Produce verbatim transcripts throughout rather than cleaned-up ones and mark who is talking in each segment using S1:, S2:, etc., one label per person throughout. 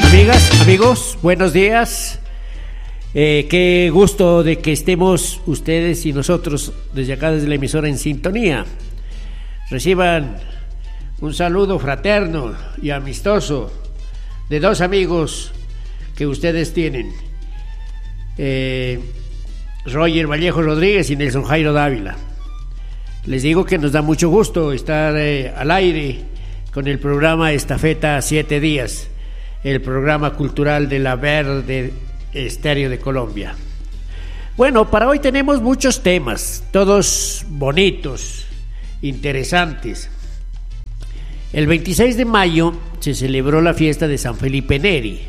S1: Amigas, amigos, buenos días. Eh, qué gusto de que estemos ustedes y nosotros desde acá, desde la emisora, en sintonía. Reciban un saludo fraterno y amistoso de dos amigos que ustedes tienen, eh, Roger Vallejo Rodríguez y Nelson Jairo Dávila. Les digo que nos da mucho gusto estar eh, al aire con el programa Estafeta Siete Días, el programa cultural de la Verde Estéreo de Colombia. Bueno, para hoy tenemos muchos temas, todos bonitos, interesantes. El veintiséis de mayo se celebró la fiesta de San Felipe Neri.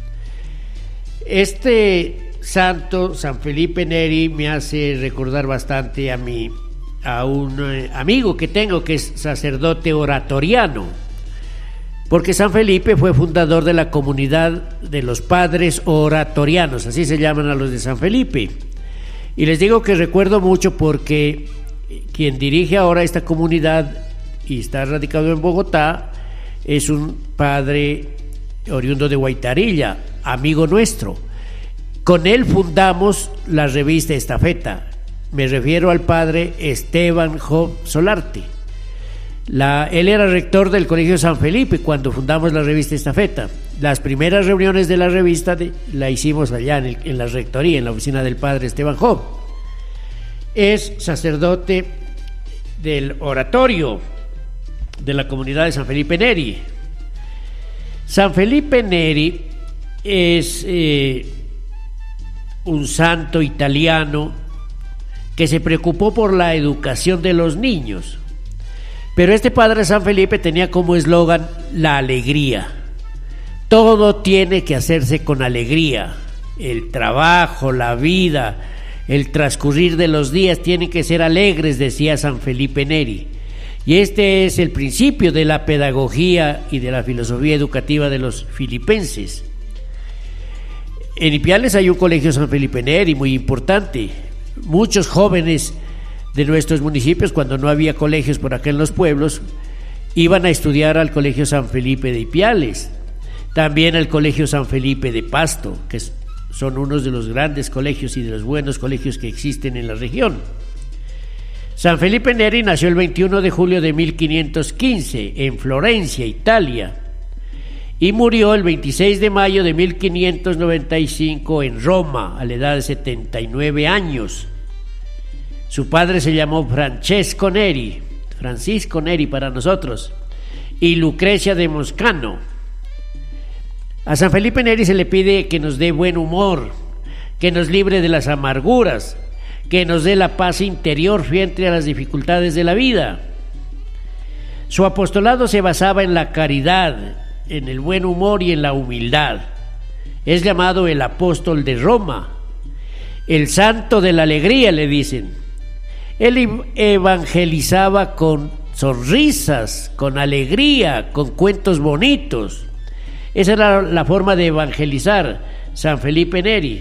S1: Este santo, San Felipe Neri, me hace recordar bastante a mí, a un eh, amigo que tengo que es sacerdote oratoriano, porque San Felipe fue fundador de la comunidad de los padres oratorianos, así se llaman a los de San Felipe. Y les digo que recuerdo mucho porque quien dirige ahora esta comunidad y está radicado en Bogotá es un padre oriundo de Guaitarilla, amigo nuestro. Con él fundamos la revista Estafeta. Me refiero al padre Esteban Job Solarte. La, él era rector del Colegio San Felipe cuando fundamos la revista Estafeta. Las primeras reuniones de la revista de, la hicimos allá en, el, en la rectoría, en la oficina del padre Esteban Job. Es sacerdote del oratorio de la comunidad de San Felipe Neri. San Felipe Neri es eh, un santo italiano que se preocupó por la educación de los niños. Pero este padre San Felipe tenía como eslogan la alegría. Todo tiene que hacerse con alegría. El trabajo, la vida, el transcurrir de los días tienen que ser alegres, decía San Felipe Neri. Y este es el principio de la pedagogía y de la filosofía educativa de los filipenses. En Ipiales hay un colegio San Felipe Neri muy importante. Muchos jóvenes de nuestros municipios, cuando no había colegios por acá en los pueblos, iban a estudiar al Colegio San Felipe de Ipiales, también al Colegio San Felipe de Pasto, que son unos de los grandes colegios y de los buenos colegios que existen en la región. San Felipe Neri nació el veintiuno de julio de mil quinientos quince en Florencia, Italia, y murió el veintiséis de mayo de mil quinientos noventa y cinco en Roma, a la edad de setenta y nueve años. Su padre se llamó Francesco Neri, Francisco Neri para nosotros, y Lucrecia de Moscano. A San Felipe Neri se le pide que nos dé buen humor, que nos libre de las amarguras, que nos dé la paz interior frente a las dificultades de la vida. Su apostolado se basaba en la caridad, en el buen humor y en la humildad. Es llamado el apóstol de Roma, el santo de la alegría, le dicen. Él evangelizaba con sonrisas, con alegría, con cuentos bonitos. Esa era la forma de evangelizar San Felipe Neri.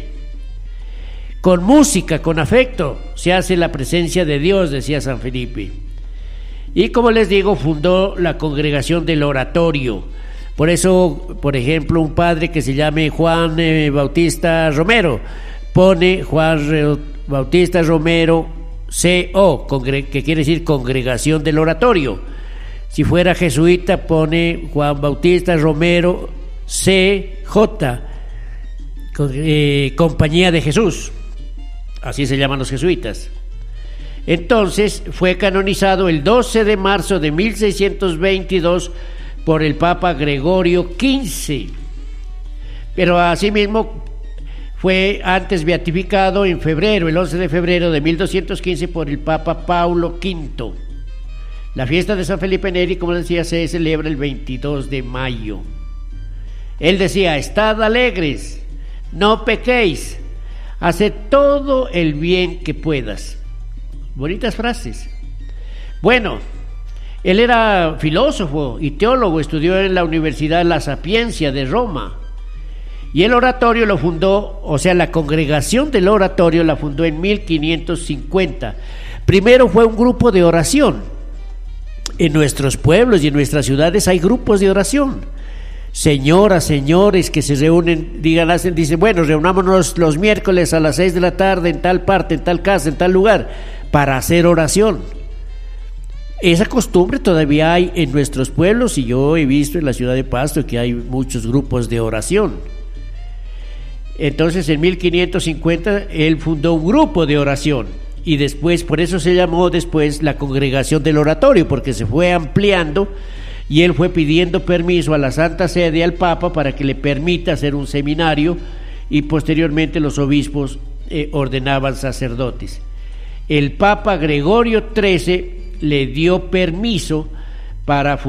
S1: Con música, con afecto, se hace la presencia de Dios, decía San Felipe. Y como les digo, fundó la congregación del oratorio. Por eso, por ejemplo, un padre que se llame Juan eh, Bautista Romero, pone Juan Re- Bautista Romero C O, que quiere decir Congregación del Oratorio. Si fuera jesuita, pone Juan Bautista Romero C J, eh, Compañía de Jesús. Así se llaman los jesuitas. Entonces fue canonizado el doce de marzo de mil seiscientos veintidós por el Papa Gregorio quince. Pero asimismo fue antes beatificado en febrero, el once de febrero de mil doscientos quince, por el Papa Paulo quinto. La fiesta de San Felipe Neri, como decía, se celebra el veintidós de mayo. Él decía: estad alegres, no pequéis, haced todo el bien que puedas. Bonitas frases. Bueno, él era filósofo y teólogo, estudió en la Universidad La Sapienza de Roma. Y el oratorio lo fundó, o sea, la congregación del oratorio la fundó en mil quinientos cincuenta. Primero fue un grupo de oración. En nuestros pueblos y en nuestras ciudades hay grupos de oración. señoras, señores que se reúnen, digan, hacen, dicen, bueno, reunámonos los miércoles a las seis de la tarde en tal parte, en tal casa, en tal lugar, para hacer oración. Esa costumbre todavía hay en nuestros pueblos, y yo he visto en la ciudad de Pasto que hay muchos grupos de oración. Entonces en mil quinientos cincuenta él fundó un grupo de oración, y después, por eso se llamó después la Congregación del Oratorio, porque se fue ampliando y él fue pidiendo permiso a la Santa Sede, al Papa, para que le permita hacer un seminario, y posteriormente los obispos eh, ordenaban sacerdotes. El Papa Gregorio trece le dio permiso para